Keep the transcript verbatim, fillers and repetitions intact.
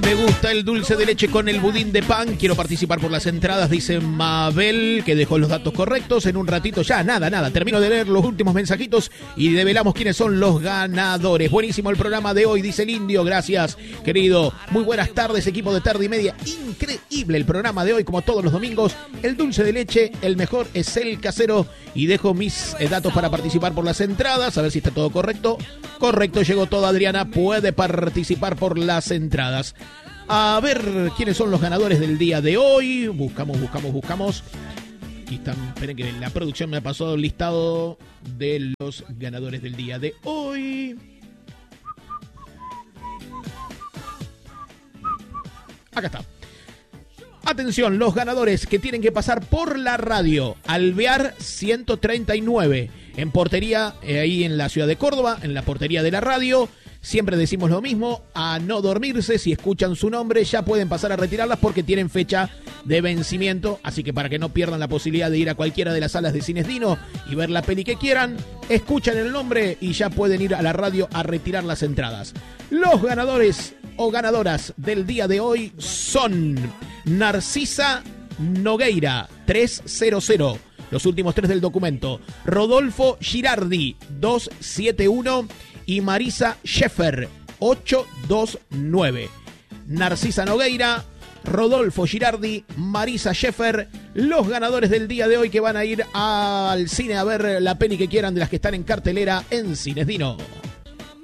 Me gusta el dulce de leche con el budín de pan. Quiero participar por las entradas, dice Mabel, que dejó los datos correctos. En un ratito ya, nada, nada. Termino de leer los últimos mensajitos y develamos quiénes son los ganadores. Buenísimo el programa de hoy, dice el Indio. Gracias, querido. Muy buenas tardes, equipo de Tarde y Media. Increíble el programa de hoy, como todos los domingos. El dulce de leche, el mejor es el casero. Y dejo mis eh, datos para participar por las entradas. A ver si está todo correcto. Correcto, llegó todo, Adriana. Puede participar por las entradas. A ver quiénes son los ganadores del día de hoy. Buscamos, buscamos, buscamos. Aquí están. Esperen que la producción me ha pasado el listado de los ganadores del día de hoy. Acá está. Atención, los ganadores que tienen que pasar por la radio. Alvear ciento treinta y nueve. En portería, eh, ahí en la ciudad de Córdoba, en la portería de la radio. Siempre decimos lo mismo, a no dormirse. Si escuchan su nombre ya pueden pasar a retirarlas porque tienen fecha de vencimiento. Así que para que no pierdan la posibilidad de ir a cualquiera de las salas de Cines Dino y ver la peli que quieran, escuchan el nombre y ya pueden ir a la radio a retirar las entradas. Los ganadores o ganadoras del día de hoy son Narcisa Nogueira, trescientos. Los últimos tres del documento. Rodolfo Girardi, doscientos setenta y uno. Y Marisa Scheffer, ochocientos veintinueve. Narcisa Nogueira, Rodolfo Girardi, Marisa Scheffer, los ganadores del día de hoy que van a ir al cine a ver la peli que quieran de las que están en cartelera en Cines Dino.